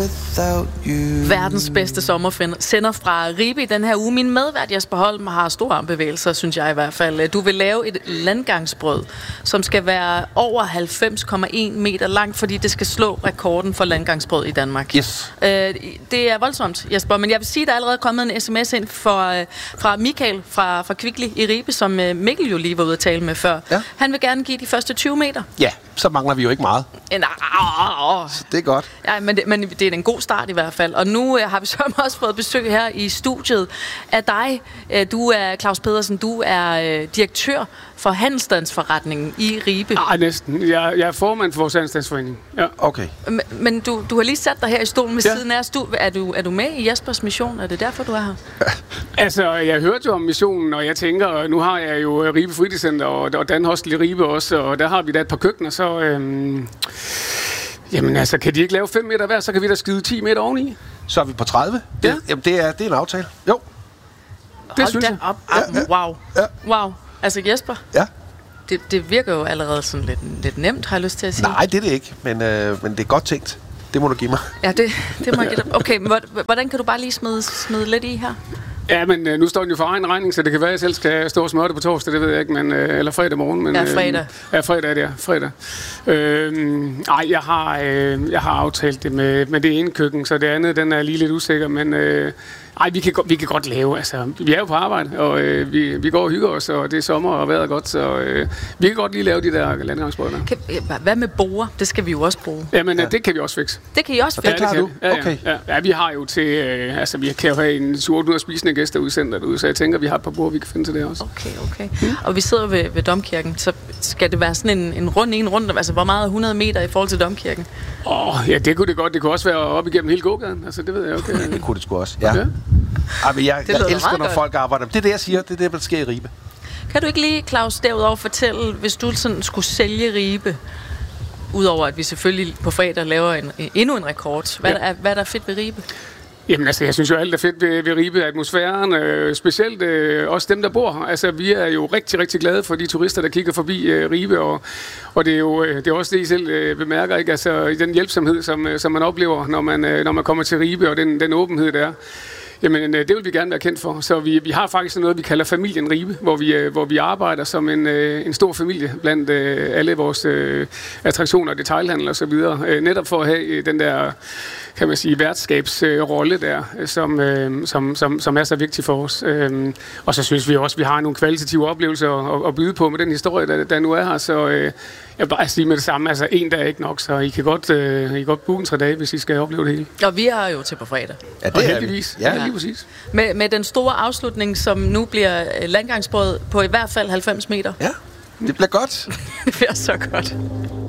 Verdens bedste sommersender fra Ribe i den her uge. Min medvært Jesper Holm har store bevægelser, synes jeg i hvert fald. Du vil lave et landgangsbrød, som skal være over 90,1 meter langt, fordi det skal slå rekorden for landgangsbrød i Danmark. Yes. Det er voldsomt, Jesper, men jeg vil sige, at der er allerede kommet en sms ind fra Michael fra Kvickly i Ribe, som Mikkel jo lige var ude at tale med før. Ja. Han vil gerne give de første 20 meter. Ja, så mangler vi jo ikke meget. Så det er godt. Ja, men det er en god start i hvert fald. Og nu har vi så også fået besøg her i studiet af dig. Du er Claus Pedersen, du er direktør for handelsstandsforretningen i Ribe. Nej, næsten. Jeg er formand for vores handelsstandsforening. Ja. Okay. Men du har lige sat dig her i stolen ved siden af. Er du med i Jespers mission? Er det derfor, du er her? Altså, jeg hørte jo om missionen, og jeg tænker, nu har jeg jo Ribe Fritidscenter og Dan Hostel i Ribe også, og der har vi da et par køkkener, så... Jamen altså, kan de ikke lave 5 meter hver, så kan vi da skide 10 meter oveni. Så er vi på 30? Ja. Jamen, det er en aftale. Jo. Det synes jeg. Wow. Ja. Wow. Altså Jesper? Ja. Det virker jo allerede sådan lidt nemt, har jeg lyst til at sige. Nej, det er det ikke, men det er godt tænkt. Det må du give mig. Ja, det må jeg give dig. Okay, men hvordan kan du bare lige smide lidt i her? Ja, men nu står den jo for egen regning, så det kan være, at jeg selv skal stå og smøre det på torsdag, det ved jeg ikke, men, eller fredag morgen. Men, ja, fredag. Fredag er det, ja. Fredag. Jeg har aftalt det med det ene køkken, så det andet, den er lige lidt usikker, men... vi kan godt lave, altså, vi er jo på arbejde, og vi går og hygger os, og det er sommer, og vejret er godt, så vi kan godt lige lave de der landgangsbrød. Hvad med borer? Det skal vi jo også bruge. Jamen, det kan vi også fikse. Det kan I også fikse? Det klarer du? Okay. Ja, vi har jo til, vi kan jo have en tur ud og spisende gæster udsendt derude, så jeg tænker, vi har et par bord, vi kan finde til det også. Okay. Og vi sidder ved Domkirken, så skal det være sådan en rundt, altså hvor meget er 100 meter i forhold til Domkirken? Ja, det kunne det godt. Det kunne også være op igennem hele gågaden, altså det ved jeg okay. Det kunne det sgu også, ja. Men jeg elsker, når folk arbejder. Det er det, jeg siger. Det er det, der sker i Ribe. Kan du ikke lige, Claus, derudover fortælle, hvis du sådan skulle sælge Ribe, udover at vi selvfølgelig på fredag laver endnu en rekord, hvad er der fedt ved Ribe? Jamen altså, jeg synes jo alt er fedt ved Ribe, atmosfæren, specielt også dem, der bor. Altså, vi er jo rigtig, rigtig glade for de turister, der kigger forbi Ribe, og det er jo det er også det, I selv bemærker, ikke? Altså, den hjælpsomhed, som man oplever, når man kommer til Ribe, og den åbenhed, der er. Jamen, det vil vi gerne være kendt for. Så vi har faktisk noget, vi kalder familien Ribe, hvor vi arbejder som en stor familie blandt alle vores attraktioner, detailhandel og så videre. Netop for at have den der, kan man sige, værtskabsrolle der, som er så vigtig for os. Og så synes vi også, at vi har nogle kvalitative oplevelser at byde på med den historie, der nu er her. Så jeg vil bare sige med det samme, altså en dag er ikke nok, så I kan godt booke 3 dage, hvis I skal opleve det hele. Og vi er jo til på fredag. Ja, det er heldigvis. Ja, lige præcis. Med den store afslutning, som nu bliver landgangsbrød på i hvert fald 90 meter. Ja, det bliver godt. Det bliver så godt.